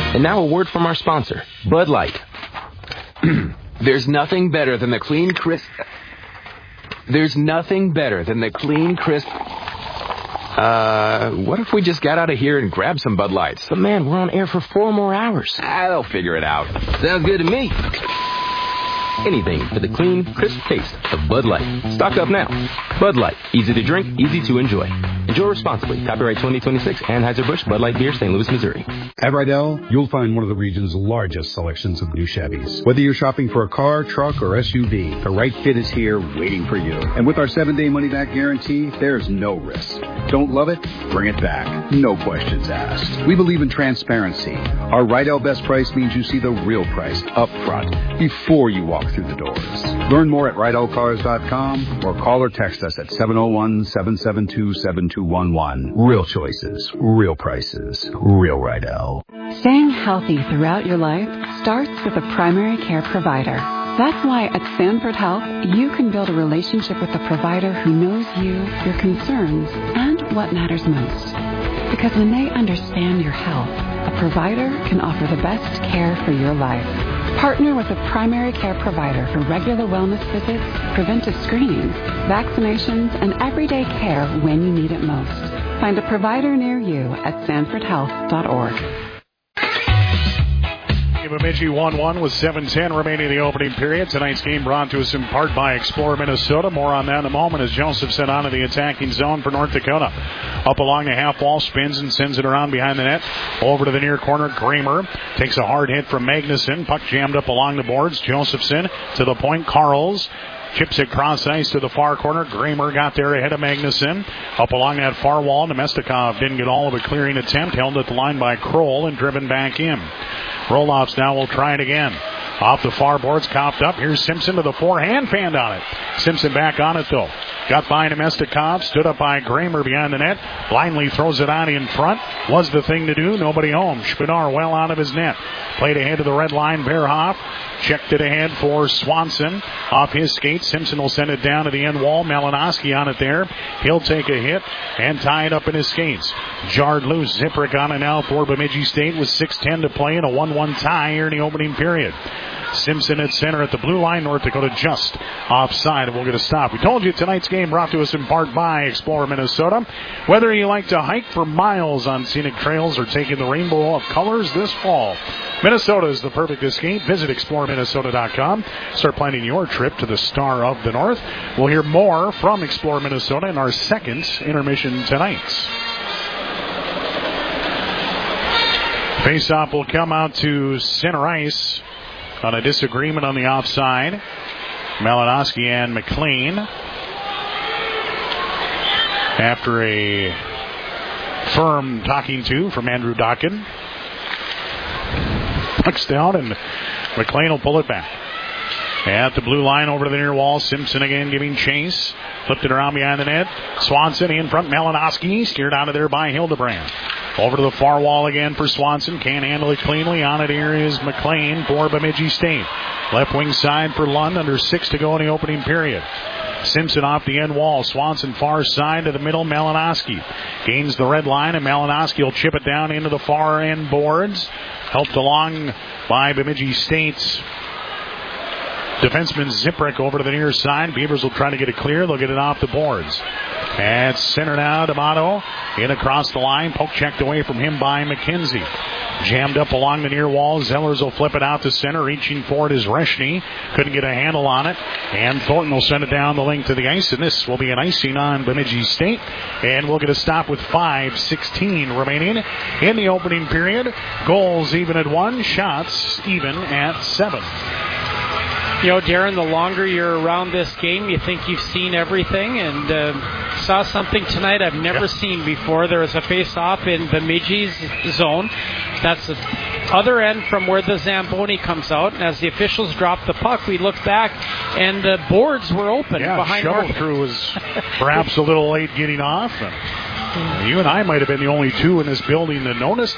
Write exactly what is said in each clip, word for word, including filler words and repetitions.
And now a word from our sponsor, Bud Light. There's nothing better than the clean, crisp... There's nothing better than the clean, crisp... Uh, what if we just got out of here and grabbed some Bud Lights? But man, we're on air for four more hours. Ah, they'll figure it out. Sounds good to me. Anything for the clean, crisp taste of Bud Light. Stock up now. Bud Light. Easy to drink, easy to enjoy. Enjoy responsibly. Copyright twenty twenty-six, Anheuser-Busch, Bud Light Beer, Saint Louis, Missouri. At Rydell, you'll find one of the region's largest selections of new Chevys. Whether you're shopping for a car, truck, or S U V, the right fit is here waiting for you. And with our seven-day money-back guarantee, there's no risk. Don't love it? Bring it back. No questions asked. We believe in transparency. Our Rydell Best Price means you see the real price up front before you walk through the doors. Learn more at Rydell Cars dot com or call or text us at seven oh one, seven seven two, seven two one one. Real choices, real prices, real Rydell. Staying healthy throughout your life starts with a primary care provider. That's why at Sanford Health, you can build a relationship with a provider who knows you, your concerns, and what matters most. Because when they understand your health, a provider can offer the best care for your life. Partner with a primary care provider for regular wellness visits, preventive screenings, vaccinations, and everyday care when you need it most. Find a provider near you at sanford health dot org. Bemidji one one with seven ten remaining in the opening period. Tonight's game brought to us in part by Explorer Minnesota. More on that in a moment as Josephson out of the attacking zone for North Dakota. Up along the half wall, spins and sends it around behind the net. Over to the near corner, Kramer takes a hard hit from Magnuson. Puck jammed up along the boards. Josephson to the point. Carls chips it cross ice to the far corner. Kramer got there ahead of Magnuson. Up along that far wall, Nemestikov didn't get all of a clearing attempt. Held at the line by Kroll and driven back in. Roloffs now will try it again. Off the far boards, copped up. Here's Simpson to the forehand, fanned on it. Simpson back on it, though. Got by Nemestikov, stood up by Kramer behind the net. Blindly throws it on in front. Was the thing to do. Nobody home. Spinar well out of his net. Played ahead to the red line. Bearhoff checked it ahead for Swanson. Off his skates. Simpson will send it down to the end wall. Malinowski on it there. He'll take a hit and tie it up in his skates. Jarred loose. Ziprick on it now for Bemidji State with six ten to play in a one one tie here in the opening period. Simpson at center at the blue line. North Dakota just offside, and we'll get a stop. We told you tonight's game brought to us in part by Explorer Minnesota. Whether you like to hike for miles on scenic trails or take in the rainbow of colors this fall, Minnesota is the perfect escape. Visit explorer minnesota dot com. Start planning your trip to the Star of the North. We'll hear more from Explorer Minnesota in our second intermission tonight. Faceoff will come out to center ice on a disagreement on the offside. Malinowski and McLean. After a firm talking to from Andrew Dockin. Pucks down and McLean will pull it back. At the blue line over to the near wall. Simpson again giving chase. Flipped it around behind the net. Swanson in front. Malinowski steered out of there by Hildebrand. Over to the far wall again for Swanson. Can't handle it cleanly. On it here is McLean for Bemidji State. Left wing side for Lund. Under six to go in the opening period. Simpson off the end wall. Swanson far side to the middle. Malinowski gains the red line, and Malinowski will chip it down into the far end boards. Helped along by Bemidji State's defenseman Ziprick over to the near side. Beavers will try to get it clear. They'll get it off the boards. At center now, D'Amato in across the line. Poke checked away from him by McKenzie. Jammed up along the near wall. Zellers will flip it out to center. Reaching for it is Reshny. Couldn't get a handle on it. And Thornton will send it down the length of the ice. And this will be an icing on Bemidji State. And we'll get a stop with five sixteen remaining in the opening period. Goals even at one. Shots even at seven. You know, Darren, the longer you're around this game, you think you've seen everything, and uh, saw something tonight I've never yeah. seen before. There was a face-off in Bemidji's zone. That's the other end from where the Zamboni comes out, and as the officials dropped the puck, we looked back, and the boards were open yeah, behind our... Yeah, through was perhaps a little late getting off. And you and I might have been the only two in this building that noticed it.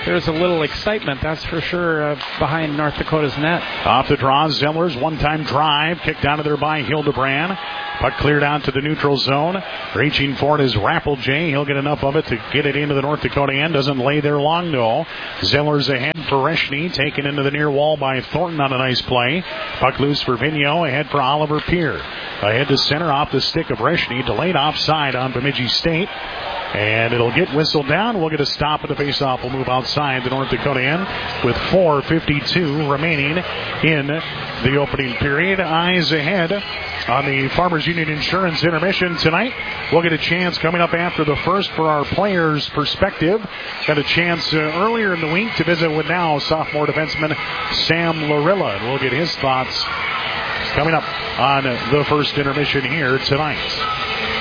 there's a little excitement, that's for sure, uh, behind North Dakota's net. Off the draw, Zellers, one-time drive, kicked out of there by Hildebrand. Puck cleared out to the neutral zone. Reaching for it is Rappelj. He'll get enough of it to get it into the North Dakota end. Doesn't lay there long, though. Zellers ahead for Reshny. Taken into the near wall by Thornton on a nice play. Puck loose for Vigneault. Ahead for Oliver Peer. Ahead to center off the stick of Reshny. Delayed offside on Bemidji State. And it'll get whistled down. We'll get a stop at the faceoff. We'll move outside the North Dakota end with four fifty-two remaining in the opening period. Eyes ahead on the Farmers Union Insurance intermission tonight. We'll get a chance coming up after the first for our players' perspective. Got a chance uh, earlier in the week to visit with now sophomore defenseman Sam Larilla. And we'll get his thoughts coming up on the first intermission here tonight.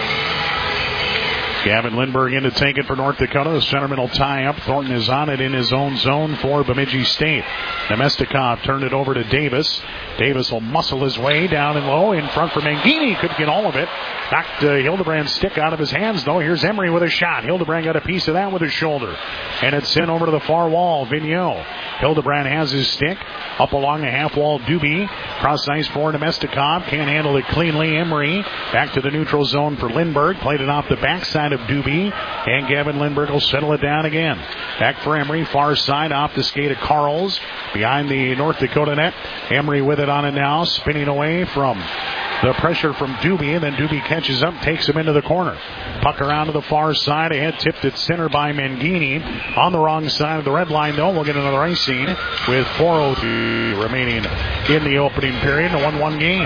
Gavin Lindberg in to take it for North Dakota. The centerman will tie up. Thornton is on it in his own zone for Bemidji State. Nemestikov turned it over to Davis. Davis will muscle his way down and low in front for Mangini. Couldn't get all of it. Knocked uh, Hildebrand's stick out of his hands, though. Here's Emery with a shot. Hildebrand got a piece of that with his shoulder. And it's sent over to the far wall. Vigneault. Hildebrand has his stick. Up along the half wall, Doobie. Cross ice for Nemestikov. Can't handle it cleanly. Emery back to the neutral zone for Lindberg. Played it off the backside of Doobie. And Gavin Lindberg will settle it down again. Back for Emery. Far side off the skate of Carls. Behind the North Dakota net. Emery with it on it now. Spinning away from the pressure from Doobie. And then Doobie catches up. Takes him into the corner. Puck around to the far side. Ahead tipped at center by Mangini. On the wrong side of the red line, though. We'll get another icing with four oh two remaining in the opening period. A one one game.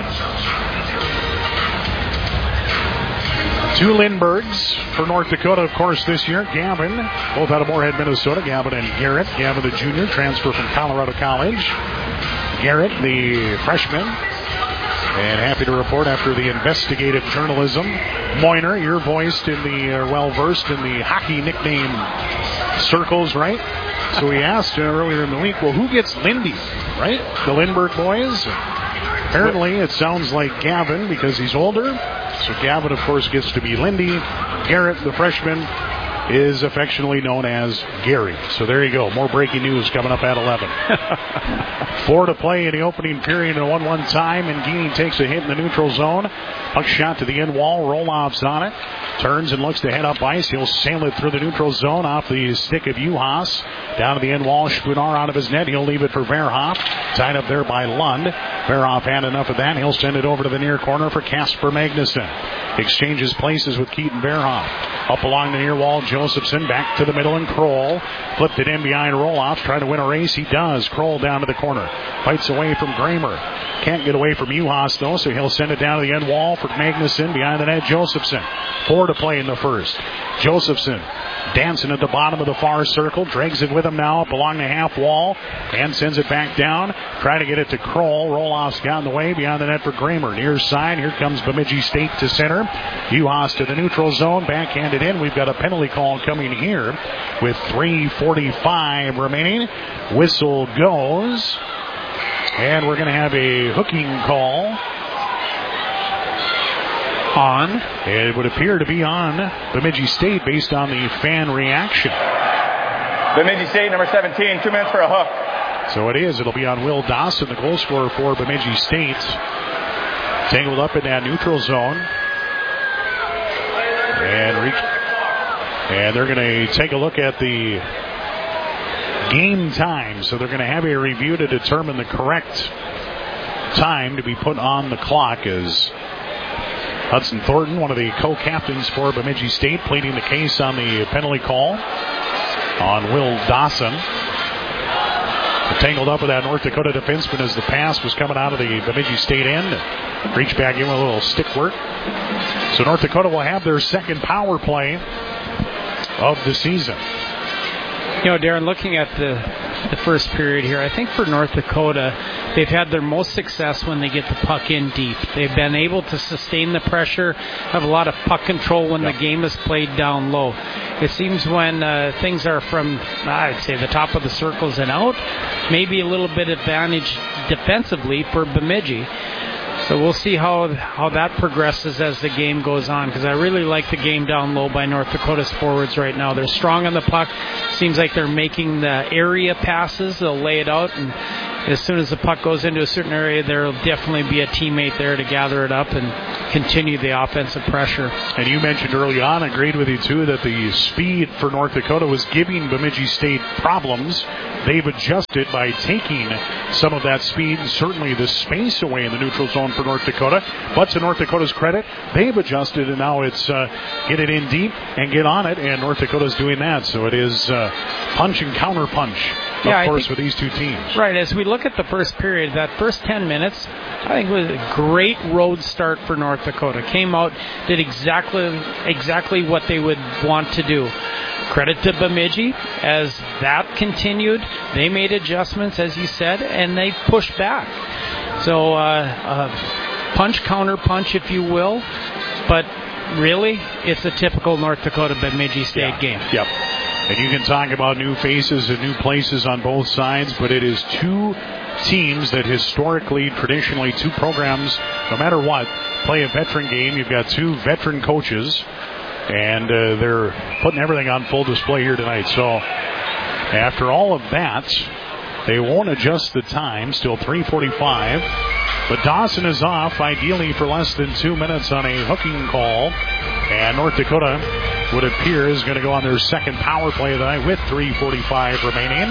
Two Lindbergs for North Dakota, of course, this year. Gavin, both out of Moorhead, Minnesota. Gavin and Garrett. Gavin, the junior, transfer from Colorado College. Garrett, the freshman. And happy to report after the investigative journalism. Moiner, you're voiced in the, uh, well-versed in the hockey nickname circles, right? So we asked uh, earlier in the week, well, who gets Lindy, right? The Lindberg boys? Apparently, it sounds like Gavin because he's older. So Gavin, of course, gets to be Lindy. Garrett, the freshman, is affectionately known as Gary. So there you go. More breaking news coming up at eleven. Four to play in the opening period in a one one tie. Mangini takes a hit in the neutral zone. Puck shot to the end wall. Roll-offs on it. Turns and looks to head up ice. He'll sail it through the neutral zone off the stick of Juhas. Down to the end wall. Spunar out of his net. He'll leave it for Verhoff. Tied up there by Lund. Verhoff had enough of that. He'll send it over to the near corner for Casper Magnuson. Exchanges places with Keaton Verhoff. Up along the near wall, Josephson back to the middle and Kroll. Flipped it in behind Roloff. Trying to win a race. He does. Kroll down to the corner. Fights away from Kramer. Can't get away from Juhas, though, so he'll send it down to the end wall for Magnuson. Behind the net, Josephson. Four to play in the first. Josephson dancing at the bottom of the far circle. Drags it with him now up along the half wall and sends it back down. Try to get it to Kroll. Roloff's got in the way. Behind the net for Kramer. Near side. Here comes Bemidji State to center. Juhas to the neutral zone. Backhanded in. We've got a penalty call coming here with three forty-five remaining. Whistle goes. And we're going to have a hooking call on. It would appear to be on Bemidji State based on the fan reaction. Bemidji State, number seventeen, two minutes for a hook. So it is. It'll be on Will Dawson, the goal scorer for Bemidji State. Tangled up in that neutral zone. And reach. And they're going to take a look at the game time. So they're going to have a review to determine the correct time to be put on the clock as Hudson Thornton, one of the co-captains for Bemidji State, pleading the case on the penalty call on Will Dawson. Tangled up with that North Dakota defenseman as the pass was coming out of the Bemidji State end. Reach back in with a little stick work. So North Dakota will have their second power play of the season. You know, Darren, looking at the the first period here, I think for North Dakota, they've had their most success when they get the puck in deep. They've been able to sustain the pressure, have a lot of puck control when yep. the game is played down low. It seems when uh, things are from, I'd say, the top of the circles and out, maybe a little bit advantage defensively for Bemidji. So we'll see how how that progresses as the game goes on, because I really like the game down low by North Dakota's forwards right now. They're strong on the puck. Seems like they're making the area passes. They'll lay it out, and as soon as the puck goes into a certain area, there will definitely be a teammate there to gather it up and continue the offensive pressure. And you mentioned early on, agreed with you too, that the speed for North Dakota was giving Bemidji State problems. They've adjusted by taking some of that speed and certainly the space away in the neutral zone for North Dakota. But to North Dakota's credit, they've adjusted, and now it's uh, get it in deep and get on it, and North Dakota's doing that. So it is uh, punch and counter punch, of yeah, course, think, with these two teams. Right, as we look at the first period, that first ten minutes, I think it was a great road start for North Dakota. Came out, did exactly exactly what they would want to do. Credit to Bemidji as that continued. They made adjustments, as you said, and they pushed back. So uh, uh, punch, counter punch, if you will. But really, it's a typical North Dakota Bemidji State yeah. game. Yep. And you can talk about new faces and new places on both sides, but it is two teams that historically, traditionally, two programs, no matter what, play a veteran game. You've got two veteran coaches, and uh, they're putting everything on full display here tonight. So after all of that, they won't adjust the time. Still three forty-five. But Dawson is off, ideally for less than two minutes on a hooking call. And North Dakota would appear is going to go on their second power play of the night with three forty-five remaining.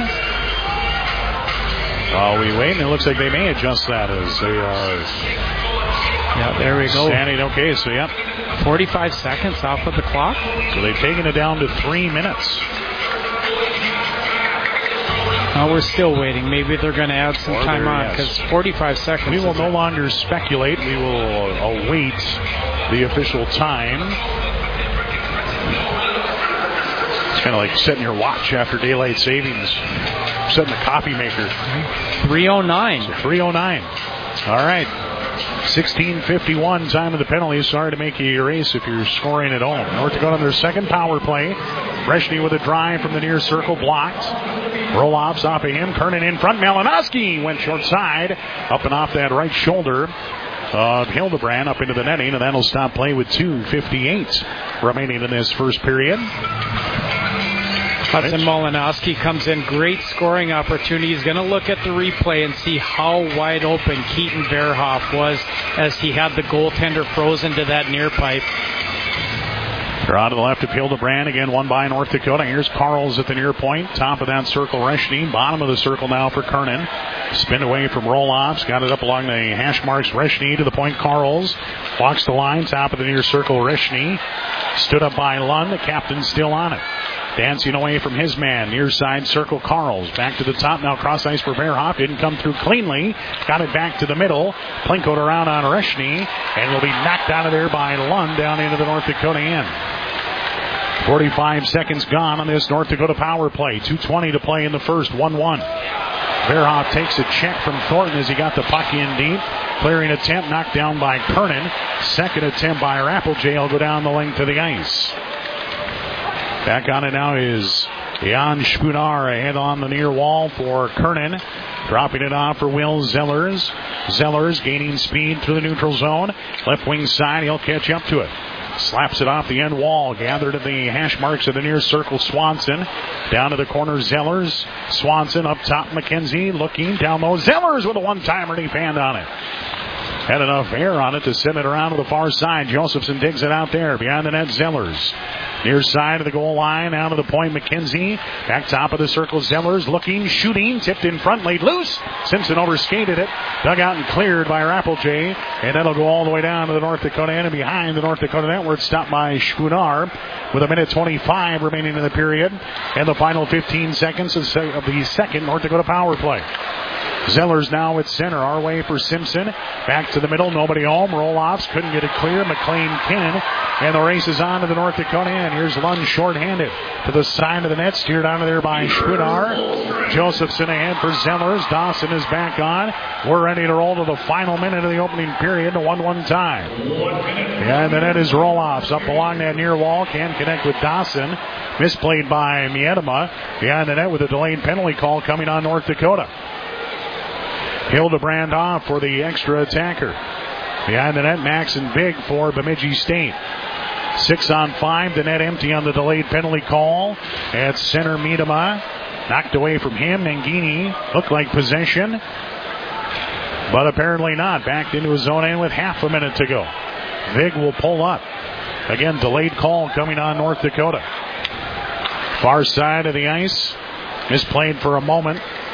While we wait, and it looks like they may adjust that as they are... Yeah, there we go. Standing, okay, so yep. forty-five seconds off of the clock. So they've taken it down to three minutes. Oh, we're still waiting. Maybe they're going to add some or time on, because yes. forty-five seconds. We will no longer speculate. We will await the official time. It's kind of like setting your watch after daylight savings. Setting the coffee maker. three oh nine. So three oh nine. All right. sixteen fifty-one, time of the penalty. Sorry to make you erase if you're scoring at home. North Dakota on their second power play. Breshny with a drive from the near circle, blocked. Roll-offs off of him. Kernan in front. Malinowski went short side. Up and off that right shoulder of Hildebrand up into the netting, and that'll stop play with two fifty-eight remaining in this first period. Hudson Malinowski comes in. Great scoring opportunity. He's going to look at the replay and see how wide open Keaton Verhoff was as he had the goaltender frozen to that near pipe. They're out to the left of Hildebrand. Again, one by North Dakota. Here's Carls at the near point. Top of that circle, Reshny. Bottom of the circle now for Kernan. Spin away from roll-offs. Got it up along the hash marks. Reshny to the point. Carls walks the line. Top of the near circle, Reshny. Stood up by Lund. The captain still on it. Dancing away from his man. Near side circle, Carls. Back to the top now. Cross ice for Verhoff. Didn't come through cleanly. Got it back to the middle. Plinkoed around on Reshny. And will be knocked out of there by Lund down into the North Dakota end. forty-five seconds gone on this North Dakota power play. two twenty to play in the first. one one. Verhoff takes a check from Thornton as he got the puck in deep. Clearing attempt knocked down by Kernan. Second attempt by Rappeljay will go down the length of the ice. Back on it now is Jan Spunar ahead on the near wall for Kernan. Dropping it off for Will Zellers. Zellers gaining speed through the neutral zone. Left wing side, he'll catch up to it. Slaps it off the end wall. Gathered at the hash marks of the near circle, Swanson. Down to the corner, Zellers. Swanson up top, McKenzie looking down low. Zellers with a one-timer, and he fanned on it. Had enough air on it to send it around to the far side. Josephson digs it out there. Behind the net, Zellers. Near side of the goal line, out of the point, McKenzie. Back top of the circle, Zellers looking, shooting, tipped in front, laid loose. Simpson overskated it. Dug out and cleared by Rappeljay. And that'll go all the way down to the North Dakota end and behind the North Dakota net, where it's stopped by Spunar with a minute twenty-five remaining in the period. And the final fifteen seconds of the second North Dakota power play. Zellers now at center. Our way for Simpson. Back to the middle. Nobody home. Roll-offs. Couldn't get it clear. McLean Kinnan. And the race is on to the North Dakota end. Here's Lund short-handed to the side of the net. Steered out of there by Spunar. Josephson ahead for Zellers. Dawson is back on. We're ready to roll to the final minute of the opening period. The one one tie. And the net is roll-offs. Up along that near wall. Can connect with Dawson. Misplayed by Miedema. Behind the net with a delayed penalty call coming on North Dakota. Hildebrand off for the extra attacker. Behind the net, Max and Big for Bemidji State. Six on five, the net empty on the delayed penalty call. At center, Miedema. Knocked away from him. Nangini looked like possession, but apparently not. Backed into his own end with half a minute to go. Vig will pull up. Again, delayed call coming on North Dakota. Far side of the ice. Misplayed for a moment.